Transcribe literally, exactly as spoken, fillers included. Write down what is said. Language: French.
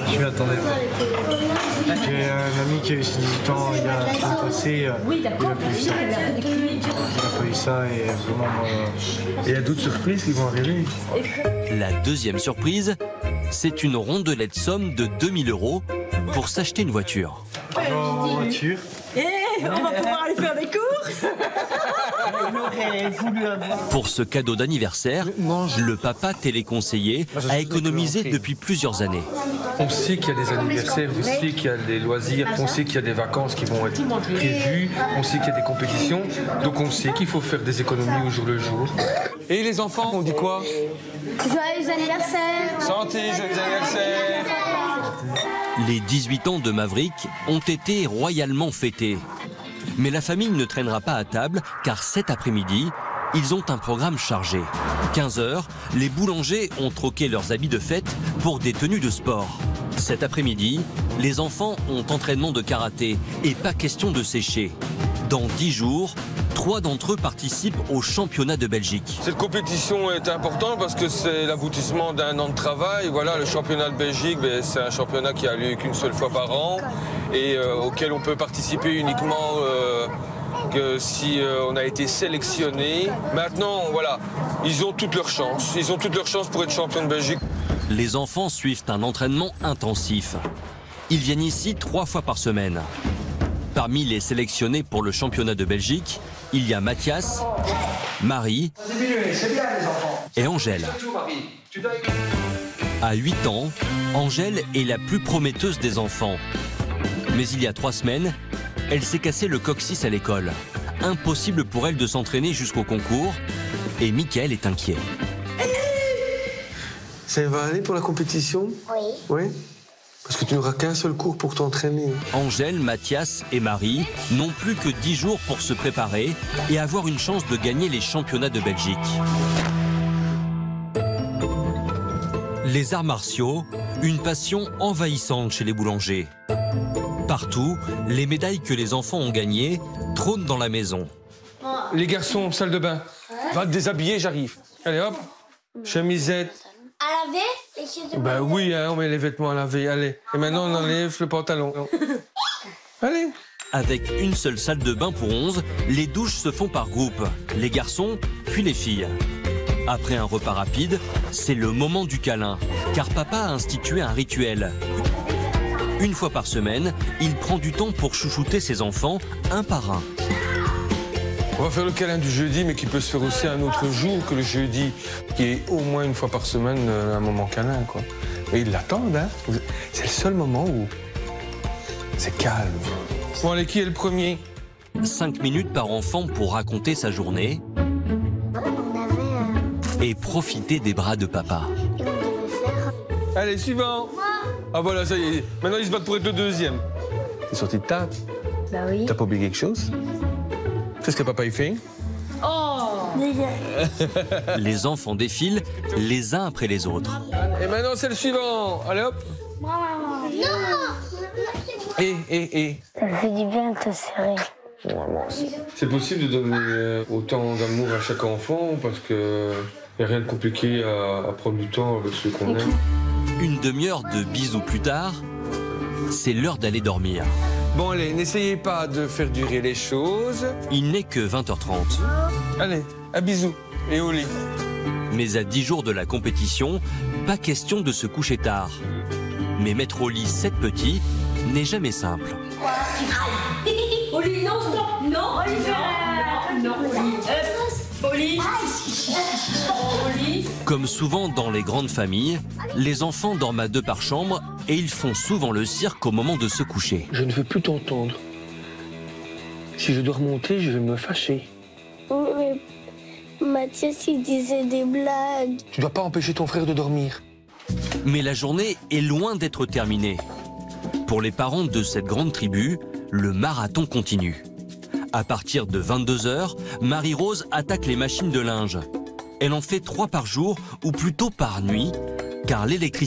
Je m'y attendais pas. J'ai un ami qui a eu dix-huit ans il y a l'année passée, il a pas eu ça. Il a pas eu ça et vraiment... Euh... Et il y a d'autres surprises qui vont arriver. La deuxième surprise, c'est une rondelette somme de deux mille euros pour s'acheter une voiture. Bonjour, voiture. Et on va pouvoir aller faire des courses. Pour ce cadeau d'anniversaire, le papa téléconseiller a économisé depuis plusieurs années. On sait qu'il y a des anniversaires, on sait qu'il y a des loisirs, on sait qu'il y a des vacances qui vont être prévues, on sait qu'il y a des compétitions, donc on sait qu'il faut faire des économies au jour le jour. Et les enfants, on dit quoi? Joyeux anniversaire. Santé, joyeux anniversaire. Les dix-huit ans de Maverick ont été royalement fêtés. Mais la famille ne traînera pas à table car cet après-midi, ils ont un programme chargé. quinze heures, les boulangers ont troqué leurs habits de fête pour des tenues de sport. Cet après-midi, les enfants ont entraînement de karaté et pas question de sécher. Dans dix jours, trois d'entre eux participent au championnat de Belgique. Cette compétition est importante parce que c'est l'aboutissement d'un an de travail. Voilà, le championnat de Belgique, ben, c'est un championnat qui a lieu qu'une seule fois par an et euh, auquel on peut participer uniquement euh, que si euh, on a été sélectionné. Maintenant, voilà, ils ont toutes leurs chances. Ils ont toutes leurs chances pour être champion de Belgique. Les enfants suivent un entraînement intensif. Ils viennent ici trois fois par semaine. Parmi les sélectionnés pour le championnat de Belgique, il y a Mathias, Marie et Angèle. À huit ans, Angèle est la plus prometteuse des enfants. Mais il y a trois semaines, elle s'est cassé le coccyx à l'école. Impossible pour elle de s'entraîner jusqu'au concours et Mickaël est inquiet. Ça va aller pour la compétition? Oui. Oui? Parce que tu n'auras qu'un seul cours pour t'entraîner. Angèle, Mathias et Marie n'ont plus que dix jours pour se préparer et avoir une chance de gagner les championnats de Belgique. Les arts martiaux, une passion envahissante chez les boulangers. Partout, les médailles que les enfants ont gagnées trônent dans la maison. Les garçons, salle de bain. Va te déshabiller, j'arrive. Allez hop, chemisette. À laver les pieds de Ben oui, hein, on met les vêtements à laver, allez. Et maintenant, on enlève le pantalon. Allez. Avec une seule salle de bain pour onze, les douches se font par groupe. Les garçons, puis les filles. Après un repas rapide, c'est le moment du câlin, car papa a institué un rituel. Une fois par semaine, il prend du temps pour chouchouter ses enfants, un par un. On va faire le câlin du jeudi, mais qui peut se faire aussi un autre jour que le jeudi, qui est au moins une fois par semaine un moment câlin, quoi. Mais ils l'attendent, hein. C'est le seul moment où c'est calme. Bon, allez, qui est le premier? Cinq minutes par enfant pour raconter sa journée et profiter des bras de papa. Allez, suivant. Ah voilà, ça y est. Maintenant, ils se battent pour être le deuxième. T'es sorti de table? Bah oui. T'as pas oublié quelque chose? Qu'est-ce que papa y fait? Les enfants défilent les uns après les autres. Et maintenant, c'est le suivant. Allez, hop. Non. Et, et, et. Ça fait du bien de te serrer. C'est possible de donner autant d'amour à chaque enfant parce que y a rien de compliqué à, à prendre du temps avec ceux qu'on aime. Une demi-heure de bisous plus tard, c'est l'heure d'aller dormir. Bon, allez, n'essayez pas de faire durer les choses. Il n'est que vingt heures trente. Allez, un bisou et au lit. Mais à dix jours de la compétition, pas question de se coucher tard. Mais mettre au lit sept petits n'est jamais simple. Au lit, non, stop. Non, Olivier. Non, non, au lit. Euh, au lit. Au lit. Comme souvent dans les grandes familles, les enfants dorment à deux par chambre et ils font souvent le cirque au moment de se coucher. Je ne veux plus t'entendre. Si je dois remonter, je vais me fâcher. Mais Mathias, il disait des blagues. Tu dois pas empêcher ton frère de dormir. Mais la journée est loin d'être terminée. Pour les parents de cette grande tribu, le marathon continue. À partir de vingt-deux heures, Marie-Rose attaque les machines de linge. Elle en fait trois par jour, ou plutôt par nuit, car l'électricité